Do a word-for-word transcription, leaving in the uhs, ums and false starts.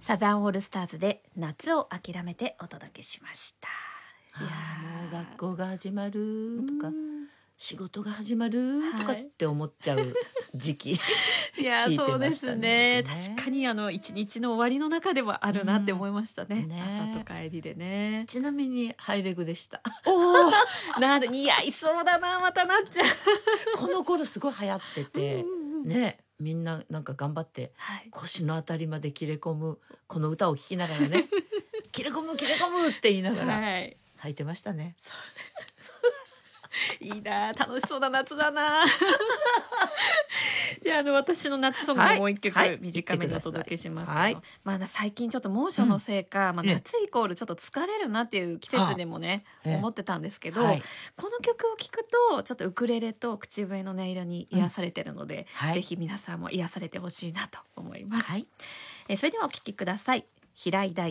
サザンオールスターズで夏を諦めてお届けしました。 いやもう学校が始まるとかうん仕事が始まるとかって思っちゃう時期、 いや聞いてましたねそうですね。 僕ね確かにあの一日の終わりの中ではあるなって思いましたね。 うんね朝と帰りでね。 ちなみにハイレグでしたおお、なんで似合いそうだな、またなっちゃう。 この頃すごい流行っててうんうんうんね、みんななんか頑張ってはい腰のあたりまで切れ込むこの歌を聴きながらね切れ込む切れ込むって言いながらはい履いてましたね。 いいな、楽しそうな夏だな。じゃあ、あの私の夏ソングはいもう一曲、 はい短めにお届けしますけど、 はいまあ最近ちょっと猛暑のせいか、まあええ夏イコールちょっと疲れるなっていう季節でもね、 あええ思ってたんですけど、 はいこの曲を聴くとちょっとウクレレと口笛の音色に癒されてるので、 はいぜひ皆さんも癒されてほしいなと思います。 はいえーそれではお聴きください。平井大